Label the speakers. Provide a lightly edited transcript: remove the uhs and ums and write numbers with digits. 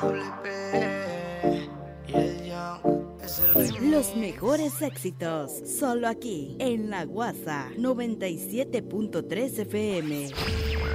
Speaker 1: Y el Young es el ritmo.
Speaker 2: Los mejores éxitos, solo aquí, en La Guasa 97.3 FM.